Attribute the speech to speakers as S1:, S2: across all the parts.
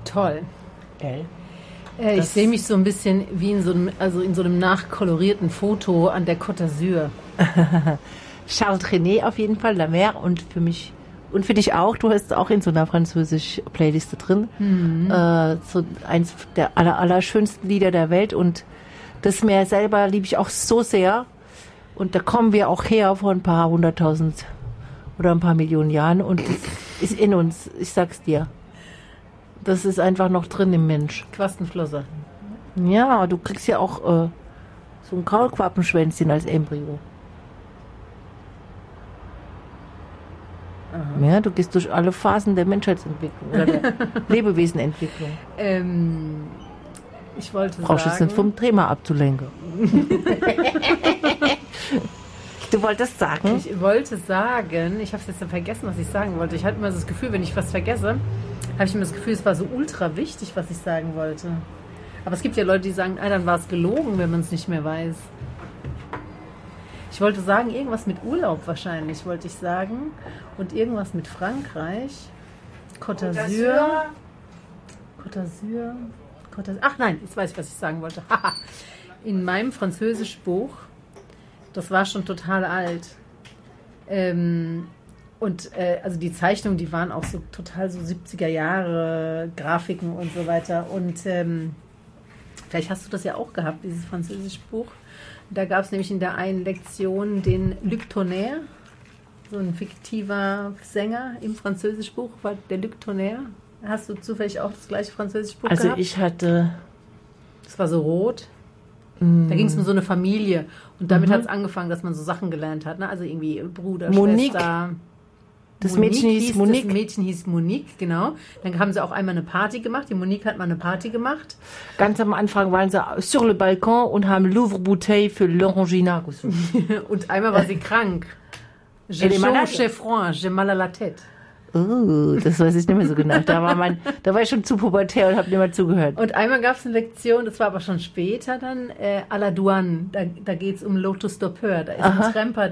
S1: Toll.
S2: Gell?
S1: Ich sehe mich so ein bisschen wie in so einem nachkolorierten Foto an der Côte d'Azur.
S2: Charles Trenet auf jeden Fall, La Mer, und für mich und für dich auch. Du hast auch in so einer Französisch-Playliste drin. So eins der allerschönsten Lieder der Welt, und das Meer selber liebe ich auch so sehr. Und da kommen wir auch her vor ein paar 100.000 oder ein paar Millionen Jahren, und das ist in uns, ich sag's dir. Das ist einfach noch drin im Mensch.
S1: Quastenflosse.
S2: Ja, du kriegst ja auch so ein Kaulquappenschwänzchen als Embryo.
S1: Aha.
S2: Ja, du gehst durch alle Phasen der Menschheitsentwicklung oder der Lebewesenentwicklung.
S1: Ich wollte
S2: Brauchst du es nicht vom Thema abzulenken. Du wolltest sagen?
S1: Ich wollte sagen, ich habe es jetzt vergessen, was ich sagen wollte. Ich hatte immer so das Gefühl, wenn ich was vergesse, habe ich immer das Gefühl, es war so ultra wichtig, was ich sagen wollte. Aber es gibt ja Leute, die sagen, dann war es gelogen, wenn man es nicht mehr weiß. Ich wollte sagen, irgendwas mit Urlaub wahrscheinlich, wollte ich sagen. Und irgendwas mit Frankreich. Côte d'Azur. Ach nein, jetzt weiß ich, was ich sagen wollte. In meinem Französischbuch, das war schon total alt. Also die Zeichnungen, die waren auch so total so 70er Jahre, Grafiken und so weiter. Und vielleicht hast du das ja auch gehabt, dieses Französischbuch. Da gab es nämlich in der einen Lektion den Luc Tonnerre, so ein fiktiver Sänger im Französischbuch, war der Luc Tonnerre. Hast du zufällig auch das gleiche Französischbuch gehabt?
S2: Also ich hatte...
S1: Das war so rot. Da ging es um so eine Familie. Und damit hat es angefangen, dass man so Sachen gelernt hat. Ne? Also irgendwie Bruder,
S2: Monique.
S1: Schwester.
S2: Das Mädchen hieß Monique.
S1: Das Mädchen hieß Monique, genau. Dann haben sie auch einmal eine Party gemacht. Die Monique hat mal eine Party gemacht.
S2: Ganz am Anfang waren sie sur le Balkon und haben Louvre-Bouteille für l'Orangina gesungen.
S1: Und einmal war sie krank. J'ai chaud, j'ai froid, j'ai mal à la tête.
S2: Das weiß ich nicht mehr so genau. Da war ich schon zu pubertär und habe nicht mehr zugehört.
S1: Und einmal gab es eine Lektion, das war aber schon später dann, à la douane. Da geht es um l'autostoppeur. Da ist ein Tramper,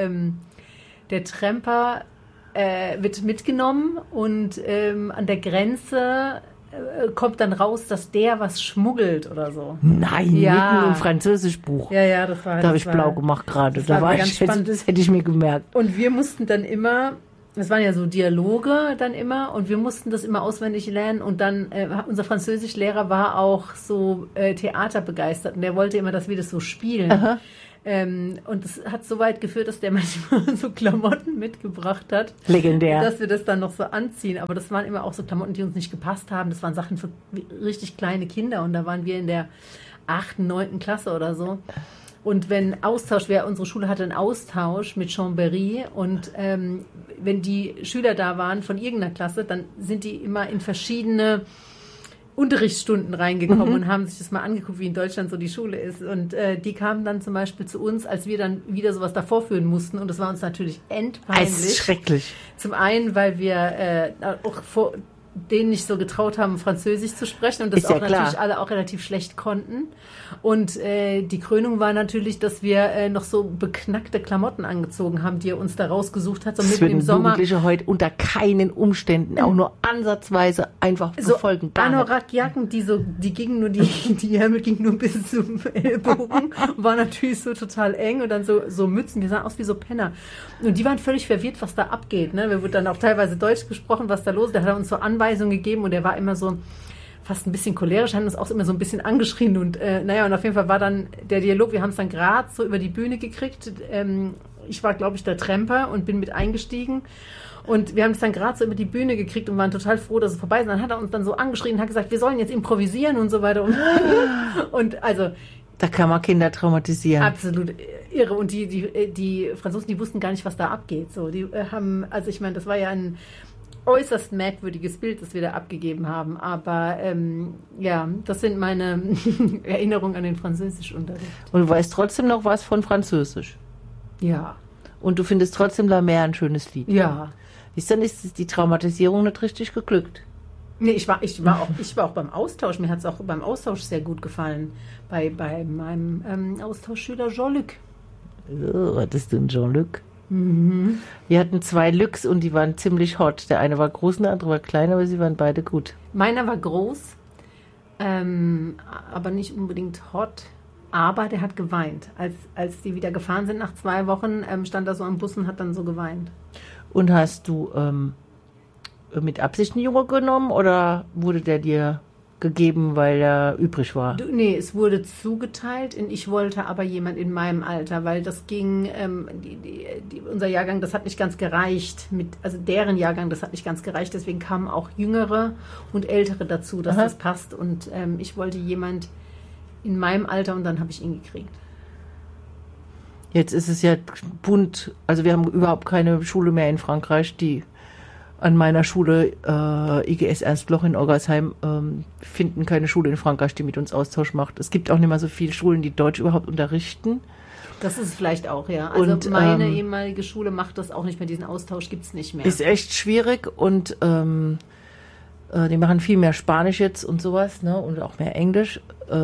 S1: der Tramper wird mitgenommen und an der Grenze kommt dann raus, dass der was schmuggelt oder so.
S2: Nein, mitten im Französischbuch.
S1: Ja, das war...
S2: Da habe ich blau gemacht gerade. Das hätte ich mir gemerkt.
S1: Und wir mussten dann immer... Das waren ja so Dialoge dann immer, und wir mussten das immer auswendig lernen, und dann unser Französischlehrer war auch so theaterbegeistert, und der wollte immer, dass wir das so spielen. Und das hat so weit geführt, dass der manchmal so Klamotten mitgebracht hat.
S2: Legendär.
S1: Dass wir das dann noch so anziehen. Aber das waren immer auch so Klamotten, die uns nicht gepasst haben. Das waren Sachen für richtig kleine Kinder, und da waren wir in der 8., 9. Klasse oder so. Und wenn Austausch wäre, unsere Schule hatte einen Austausch mit Chambéry, und wenn die Schüler da waren von irgendeiner Klasse, dann sind die immer in verschiedene Unterrichtsstunden reingekommen und haben sich das mal angeguckt, wie in Deutschland so die Schule ist. Und die kamen dann zum Beispiel zu uns, als wir dann wieder sowas davor führen mussten, und das war uns natürlich endpeinlich.
S2: Es ist schrecklich.
S1: Zum einen, weil wir auch vor denen nicht so getraut haben, Französisch zu sprechen, und das auch natürlich alle auch relativ schlecht konnten. Und die Krönung war natürlich, dass wir noch so beknackte Klamotten angezogen haben, die er uns da rausgesucht hat, so mitten im Sommer.
S2: Jugendliche heute unter keinen Umständen auch nur ansatzweise einfach befolgen.
S1: So Anorak-Jacken, die gingen nur, die Ärmel gingen nur bis zum Ellbogen, war natürlich so total eng, und dann so Mützen, die sahen aus wie so Penner. Und die waren völlig verwirrt, was da abgeht. Ne? Wir wurden dann auch teilweise Deutsch gesprochen, was da los ist. Da hat er uns so Anweisungen gegeben, und er war immer so fast ein bisschen cholerisch, haben uns auch immer so ein bisschen angeschrien, und und auf jeden Fall war dann der Dialog, wir haben es dann gerade so über die Bühne gekriegt. Ich war, glaube ich, der Tramper und bin mit eingestiegen, und wir haben es dann gerade so über die Bühne gekriegt und waren total froh, dass es vorbei ist. Und dann hat er uns dann so angeschrien und hat gesagt, wir sollen jetzt improvisieren und so weiter, und also...
S2: Da kann man Kinder traumatisieren.
S1: Absolut irre. Und die Franzosen, die wussten gar nicht, was da abgeht. So, die haben, also ich meine, das war ja ein äußerst merkwürdiges Bild, das wir da abgegeben haben. Aber das sind meine Erinnerungen an den Französischunterricht.
S2: Und du weißt trotzdem noch was von Französisch?
S1: Ja.
S2: Und du findest trotzdem La Mer ein schönes Lied?
S1: Ja.
S2: Dann ist die Traumatisierung nicht richtig geglückt.
S1: Nee, ich war auch beim Austausch. Mir hat es auch beim Austausch sehr gut gefallen. Bei meinem Austauschschüler Jean-Luc.
S2: Was ist denn Jean-Luc? Wir hatten 2 Lüchs und die waren ziemlich hot. Der eine war groß und der andere war klein, aber sie waren beide gut.
S1: Meiner war groß, aber nicht unbedingt hot. Aber der hat geweint. Als die wieder gefahren sind nach 2 Wochen, stand er so am Bus und hat dann so geweint.
S2: Und hast du mit Absicht einen Junge genommen oder wurde der dir gegeben, weil er übrig war?
S1: Nee, es wurde zugeteilt und ich wollte aber jemand in meinem Alter, weil das ging, unser Jahrgang, das hat nicht ganz gereicht, also deren Jahrgang, das hat nicht ganz gereicht, deswegen kamen auch Jüngere und Ältere dazu, dass das passt und ich wollte jemand in meinem Alter und dann habe ich ihn gekriegt.
S2: Jetzt ist es ja bunt, also wir haben überhaupt keine Schule mehr in Frankreich, die an meiner Schule, IGS Ernst Bloch in Orgersheim, finden keine Schule in Frankreich, die mit uns Austausch macht. Es gibt auch nicht mehr so viele Schulen, die Deutsch überhaupt unterrichten.
S1: Das ist vielleicht auch, ja. Also und, meine ehemalige Schule macht das auch nicht mehr, diesen Austausch gibt es nicht mehr.
S2: Ist echt schwierig und die machen viel mehr Spanisch jetzt und sowas, ne, und auch mehr Englisch.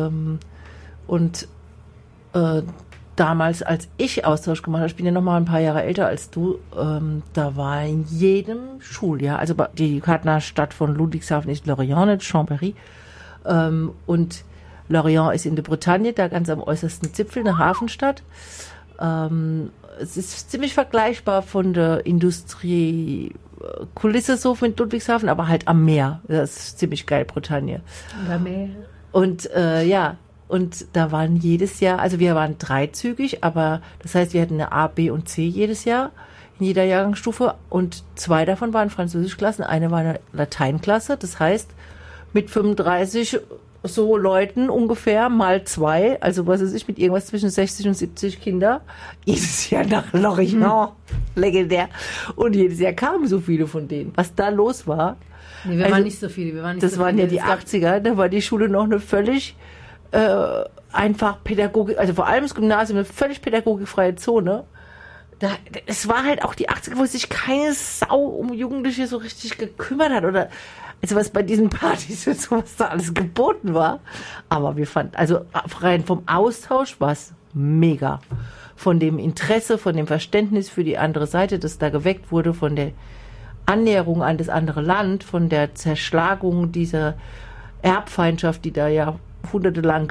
S2: Damals, als ich Austausch gemacht habe, ich bin ja noch mal ein paar Jahre älter als du, da war in jedem Schuljahr, also die Partnerstadt von Ludwigshafen ist Lorient, nicht Chambéry, und Lorient ist in der Bretagne, da ganz am äußersten Zipfel, eine Hafenstadt. Es ist ziemlich vergleichbar von der Industriekulisse so mit Ludwigshafen, aber halt am Meer. Das ist ziemlich geil, Bretagne.
S1: Am Meer.
S2: Und und da waren jedes Jahr, also wir waren 3-zügig, aber das heißt, wir hatten eine A, B und C jedes Jahr in jeder Jahrgangsstufe und 2 davon waren Französischklassen, eine war eine Lateinklasse, das heißt mit 35 so Leuten ungefähr mal 2, also was weiß ich, mit irgendwas zwischen 60 und 70 Kinder, jedes Jahr nach Lorient, legendär, und jedes Jahr kamen so viele von denen. Was da los war.
S1: Nee, wir waren nicht so viele.
S2: Das waren ja die 80er, da war die Schule noch eine völlig einfach Pädagogik, also vor allem das Gymnasium, eine völlig pädagogikfreie Zone. Es war halt auch die 80er, wo sich keine Sau um Jugendliche so richtig gekümmert hat oder also was bei diesen Partys und so, was da alles geboten war. Aber wir fanden, also rein vom Austausch war es mega. Von dem Interesse, von dem Verständnis für die andere Seite, das da geweckt wurde, von der Annäherung an das andere Land, von der Zerschlagung dieser Erbfeindschaft, die da ja jahrhundertelang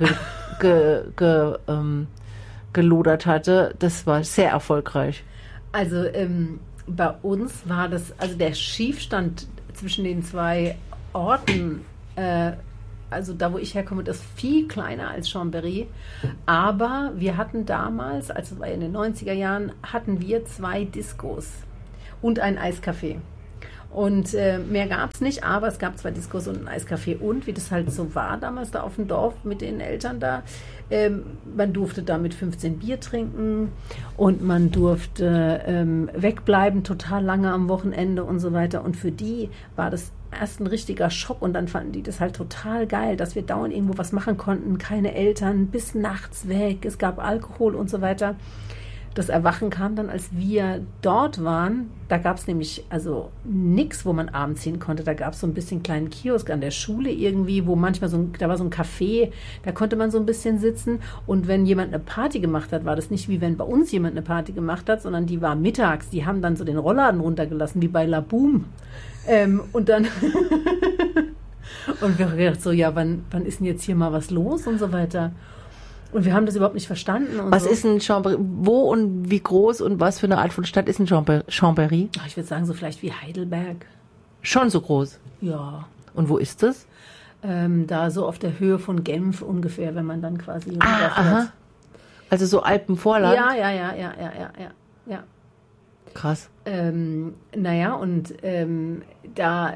S2: gelodert hatte, das war sehr erfolgreich.
S1: Also bei uns war das, also der Schiefstand zwischen den 2 Orten, also da, wo ich herkomme, das viel kleiner als Chambéry, aber wir hatten damals, also war in den 90er Jahren, hatten wir 2 Diskos und ein Eiscafé. Und mehr gab es nicht, aber es gab 2 Diskos und ein Eiscafé. Und wie das halt so war damals da auf dem Dorf mit den Eltern da, man durfte da mit 15 Bier trinken und man durfte wegbleiben, total lange am Wochenende und so weiter. Und für die war das erst ein richtiger Schock und dann fanden die das halt total geil, dass wir dauernd irgendwo was machen konnten, keine Eltern, bis nachts weg, es gab Alkohol und so weiter. Das Erwachen kam dann, als wir dort waren. Da gab es nämlich also nichts, wo man abends hin konnte. Da gab es so ein bisschen kleinen Kiosk an der Schule irgendwie, wo manchmal da war so ein Café, da konnte man so ein bisschen sitzen. Und wenn jemand eine Party gemacht hat, war das nicht wie wenn bei uns jemand eine Party gemacht hat, sondern die war mittags. Die haben dann so den Rollladen runtergelassen, wie bei La Boom. Und dann und wir haben gedacht so, ja, wann ist denn jetzt hier mal was los und so weiter. Und wir haben das überhaupt nicht verstanden. Und
S2: was ist ein Chambéry? Wo und wie groß und was für eine Art von Stadt ist ein Chambéry?
S1: Ich würde sagen, so vielleicht wie Heidelberg.
S2: Schon so groß?
S1: Ja.
S2: Und wo ist das?
S1: Da so auf der Höhe von Genf ungefähr, wenn man dann quasi
S2: aha. Also so Alpenvorland?
S1: Ja.
S2: Krass.
S1: Naja, und da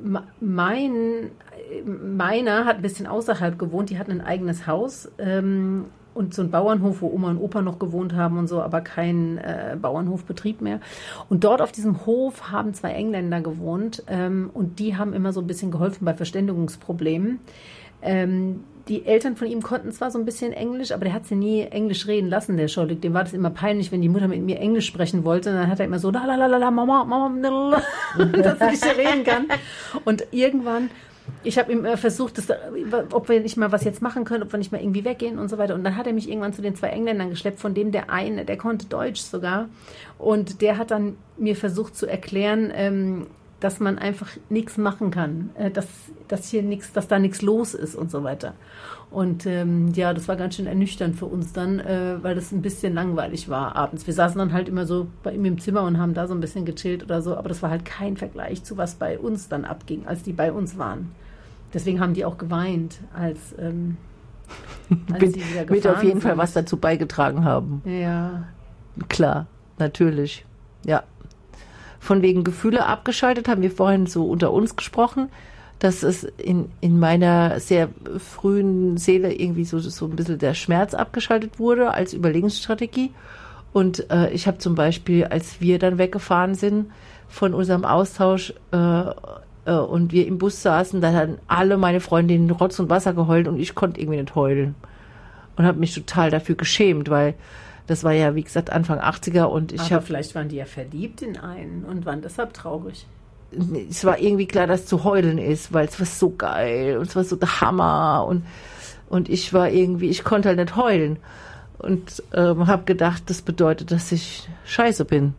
S1: meiner hat ein bisschen außerhalb gewohnt, die hatten ein eigenes Haus und so ein Bauernhof, wo Oma und Opa noch gewohnt haben und so, aber kein Bauernhofbetrieb mehr. Und dort auf diesem Hof haben 2 Engländer gewohnt und die haben immer so ein bisschen geholfen bei Verständigungsproblemen. Die Eltern von ihm konnten zwar so ein bisschen Englisch, aber der hat sie nie Englisch reden lassen, der Schollig. Dem war das immer peinlich, wenn die Mutter mit mir Englisch sprechen wollte. Und dann hat er immer so, Mama, dass ich nicht reden kann. Und irgendwann ich habe ihm versucht, ob wir nicht mal was jetzt machen können, ob wir nicht mal irgendwie weggehen und so weiter. Und dann hat er mich irgendwann zu den 2 Engländern geschleppt, von dem der eine, der konnte Deutsch sogar. Und der hat dann mir versucht zu erklären, dass man einfach nichts machen kann, dass da nichts los ist und so weiter. Und ja, das war ganz schön ernüchternd für uns dann, weil das ein bisschen langweilig war abends. Wir saßen dann halt immer so bei ihm im Zimmer und haben da so ein bisschen gechillt oder so, aber das war halt kein Vergleich zu was bei uns dann abging, als die bei uns waren. Deswegen haben die auch geweint, als die wieder gefahren
S2: wird auf jeden
S1: sind.
S2: Fall was dazu beigetragen haben.
S1: Ja.
S2: Klar, natürlich. Ja. Von wegen Gefühle abgeschaltet haben wir vorhin so unter uns gesprochen, dass es in meiner sehr frühen Seele irgendwie so ein bisschen der Schmerz abgeschaltet wurde als Überlebensstrategie. Und ich habe zum Beispiel, als wir dann weggefahren sind von unserem Austausch und wir im Bus saßen, da hatten alle meine Freundinnen Rotz und Wasser geheult und ich konnte irgendwie nicht heulen. Und habe mich total dafür geschämt, weil das war ja, wie gesagt, Anfang 80er und
S1: Aber vielleicht waren die ja verliebt in einen und waren deshalb traurig.
S2: Es war irgendwie klar, dass zu heulen ist, weil es war so geil und es war so der Hammer und ich konnte halt nicht heulen und habe gedacht, das bedeutet, dass ich scheiße bin.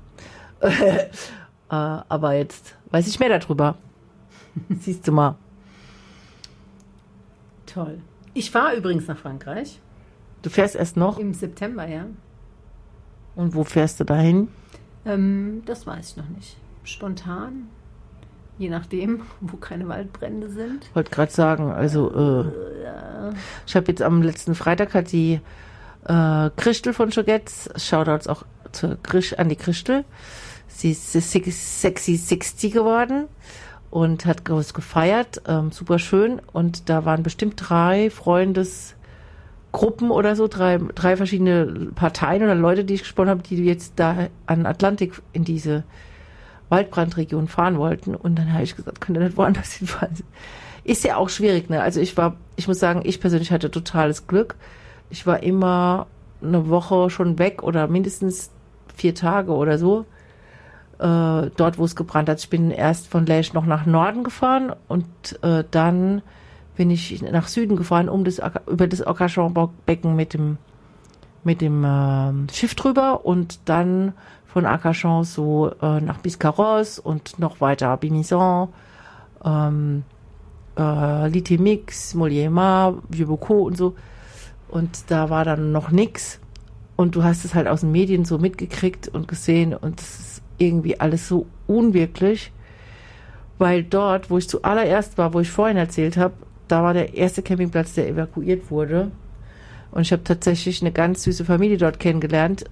S2: Aber jetzt weiß ich mehr darüber. Siehst du mal.
S1: Toll. Ich fahre übrigens nach Frankreich.
S2: Du fährst erst noch?
S1: Im September, ja.
S2: Und wo fährst du dahin?
S1: Das weiß ich noch nicht. Spontan. Je nachdem, wo keine Waldbrände sind.
S2: Ich wollte gerade sagen, also ich habe jetzt am letzten Freitag hat die Christel von Schogetz, Shoutouts auch an die Christel, sie ist Sexy 60 geworden und hat groß gefeiert, super schön und da waren bestimmt 3 Freundesgruppen oder so, 3 verschiedene Parteien oder Leute, die ich gesprochen habe, die jetzt da an Atlantik in diese Waldbrandregion fahren wollten und dann habe ich gesagt, könnt ihr nicht woanders hinfahren? Ist ja auch schwierig, ne? Also ich muss sagen, ich persönlich hatte totales Glück. Ich war immer eine Woche schon weg oder mindestens 4 Tage oder so, dort, wo es gebrannt hat. Ich bin erst von Lège noch nach Norden gefahren und dann bin ich nach Süden gefahren, über das Arcachon-Becken mit dem Schiff drüber und dann von Arcachon so nach Biscarrosse und noch weiter Bimison, Litemix, Molière, Vieux-Bocaux und so. Und da war dann noch nix. Und du hast es halt aus den Medien so mitgekriegt und gesehen und es ist irgendwie alles so unwirklich, weil dort, wo ich zuallererst war, wo ich vorhin erzählt habe, da war der erste Campingplatz, der evakuiert wurde. Und ich habe tatsächlich eine ganz süße Familie dort kennengelernt,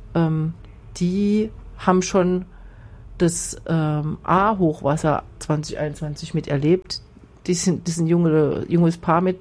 S2: die haben schon das A-Hochwasser 2021 miterlebt. Das ist ein junges Paar mit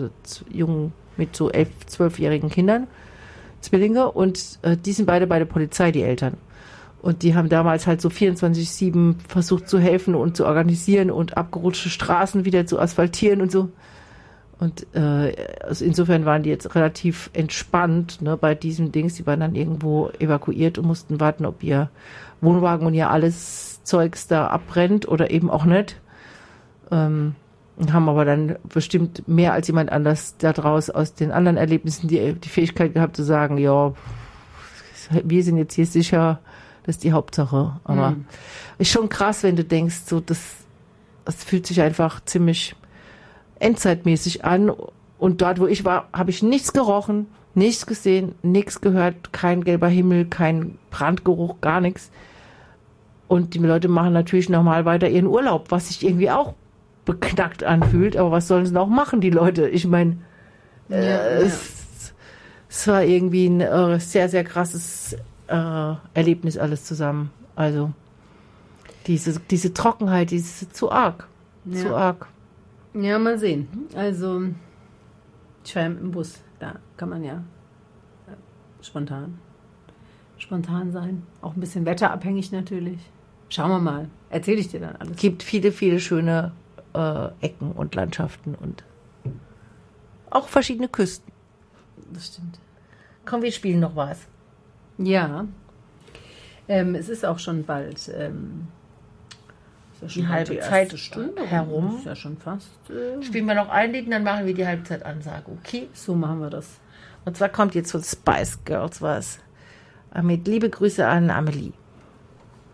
S2: so 11-, 12-jährigen Kindern, Zwillinge, und die sind beide bei der Polizei, die Eltern. Und die haben damals halt so 24/7 versucht zu helfen und zu organisieren und abgerutschte Straßen wieder zu asphaltieren und so. Und also insofern waren die jetzt relativ entspannt, ne, bei diesem Dings. Die waren dann irgendwo evakuiert und mussten warten, ob ihr Wohnwagen und ihr alles Zeugs da abbrennt oder eben auch nicht. Und haben aber dann bestimmt mehr als jemand anders da draus aus den anderen Erlebnissen die Fähigkeit gehabt zu sagen, ja, wir sind jetzt hier sicher, das ist die Hauptsache. Aber ist schon krass, wenn du denkst, so das fühlt sich einfach ziemlich endzeitmäßig an. Und dort, wo ich war, habe ich nichts gerochen, nichts gesehen, nichts gehört, kein gelber Himmel, kein Brandgeruch, gar nichts. Und die Leute machen natürlich nochmal weiter ihren Urlaub, was sich irgendwie auch beknackt anfühlt. Aber was sollen sie auch machen, die Leute? Ich meine, es war irgendwie ein sehr, sehr krasses Erlebnis alles zusammen. Also diese Trockenheit, die ist zu arg.
S1: Ja.
S2: Zu arg.
S1: Ja, mal sehen. Also, ich fahre im Bus. Da kann man ja spontan sein. Auch ein bisschen wetterabhängig natürlich. Schauen wir mal. Erzähle ich dir dann alles.
S2: Es gibt viele, viele schöne Ecken und Landschaften und auch verschiedene Küsten.
S1: Das stimmt.
S2: Komm, wir spielen noch was.
S1: Ja. Es ist auch schon bald Ist ja
S2: die halbe
S1: die
S2: Zeit
S1: erste Stunde
S2: herum.
S1: Das ist ja schon fast.
S2: Spielen wir noch ein Lied und dann machen wir die Halbzeitansage, okay?
S1: So machen wir das.
S2: Und zwar kommt jetzt von Spice Girls was. Mit liebe Grüße an Amelie.